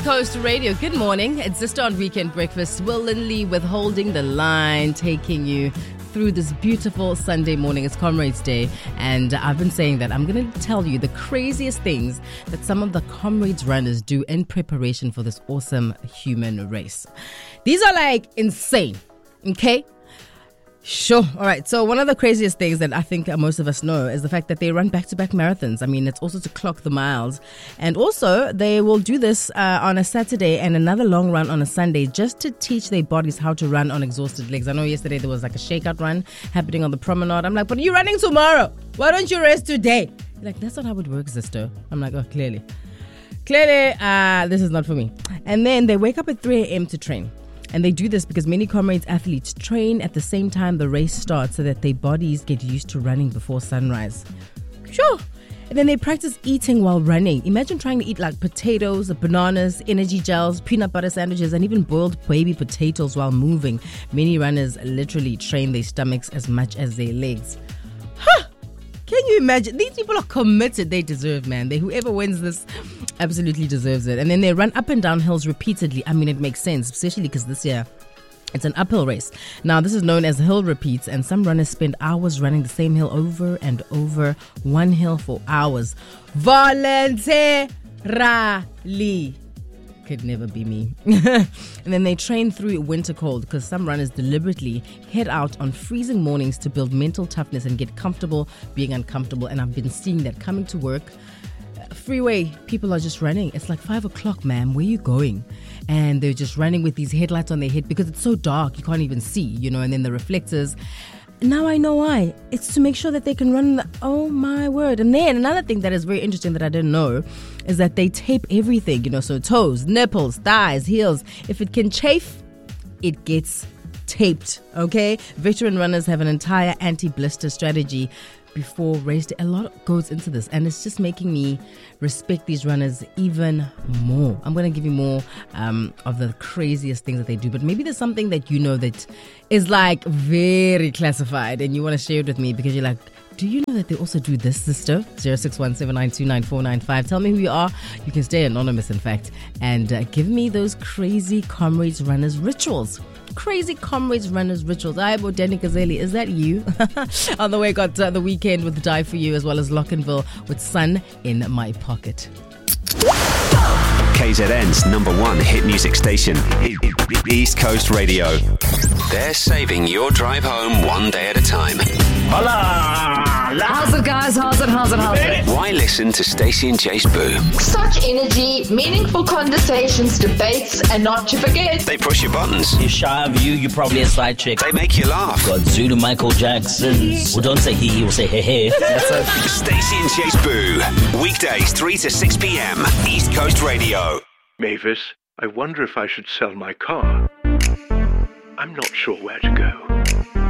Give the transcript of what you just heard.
Coast Radio. Good morning. It's just on Weekend Breakfast, willingly withholding the line, taking you through this beautiful Sunday morning. It's Comrades Day, and I've been saying that I'm going to tell you the craziest things that some of the Comrades runners do in preparation for this awesome human race. These are like insane, okay? Sure. All right. So one of the craziest things that I think most of us know is the fact that they run back-to-back marathons. I mean, it's also to clock the miles. And also, they will do this on a Saturday and another long run on a Sunday just to teach their bodies how to run on exhausted legs. I know yesterday there was like a shakeout run happening on the promenade. I'm like, but you're running tomorrow. Why don't you rest today? You're like, that's not how it works, sister. I'm like, oh, clearly, this is not for me. And then they wake up at 3 a.m. to train. And they do this because many Comrades athletes train at the same time the race starts so that their bodies get used to running before sunrise. Sure. And then they practice eating while running. Imagine trying to eat like potatoes, bananas, energy gels, peanut butter sandwiches, and even boiled baby potatoes while moving. Many runners literally train their stomachs as much as their legs. Huh! Can you imagine? These people are committed. They deserve, man. Whoever wins this absolutely deserves it. And then they run up and down hills repeatedly. I mean, it makes sense, especially because this year it's an uphill race. Now, this is known as hill repeats, and some runners spend hours running the same hill over and over, one hill for hours. Voluntarily. Could never be me. And then they train through winter cold because some runners deliberately head out on freezing mornings to build mental toughness and get comfortable being uncomfortable. And I've been seeing that coming to work. Freeway, people are just running. It's like 5 o'clock, ma'am. Where are you going? And they're just running with these headlights on their head because it's so dark. You can't even see, and then the reflectors. Now I know why. It's to make sure that they can run. Oh my word. And then another thing that is very interesting that I didn't know is that they tape everything, so toes, nipples, thighs, heels. If it can chafe, it gets taped, okay? Veteran runners have an entire anti-blister strategy before race day. A lot goes into this, and it's just making me respect these runners even more. I'm going to give you more of the craziest things that they do, but maybe there's something that that is like very classified and you want to share it with me because you're like, do you know that they also do this, sister? 0617929495. Tell me who you are. You can stay anonymous, in fact, and give me those crazy Comrades runners rituals. Crazy Comrades runners rituals. I am Danny Gazeli. Is that you? On the way, got The Weekend with Die For You, as well as Lockenville with Sun in My Pocket. KZN's #1 hit music station, East Coast Radio. They're saving your drive home one day at a time. Hola! How's it, guys? How's it? Why listen to Stacey and Jace Boo? Such energy, meaningful conversations, debates, and not to forget, They push your buttons. You're shy of you're probably a side chick. They make you laugh. Got Zulu Michael Jackson. Well, don't say he will say hey. That's it. Stacey and Jace Boo. Weekdays 3 to 6 p.m. East Coast Radio. Mavis, I wonder if I should sell my car. I'm not sure where to go.